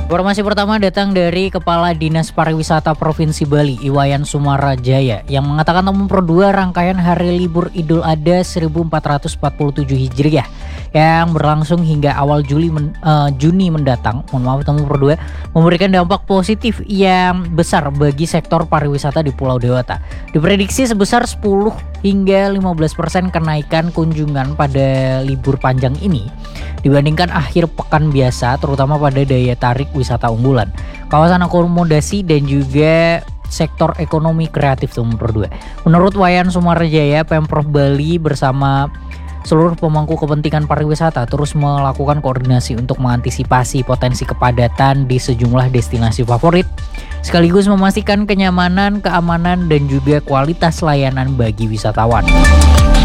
Informasi pertama datang dari Kepala Dinas Pariwisata Provinsi Bali, Iwayan Sumarajaya, yang mengatakan nomor 2 rangkaian Hari Libur Idul Adha 1447 Hijriah yang berlangsung hingga awal Juni mendatang. Nomor 2 memberikan dampak positif yang besar bagi sektor pariwisata di Pulau Dewata. Diprediksi sebesar 10 hingga 15% kenaikan kunjungan pada libur panjang ini dibandingkan akhir pekan biasa, terutama pada daya tarik wisata unggulan, kawasan akomodasi dan juga sektor ekonomi kreatif nomor 2. Menurut Wayan Sumarajaya, Pemprov Bali bersama seluruh pemangku kepentingan pariwisata terus melakukan koordinasi untuk mengantisipasi potensi kepadatan di sejumlah destinasi favorit, sekaligus memastikan kenyamanan, keamanan, dan juga kualitas layanan bagi wisatawan.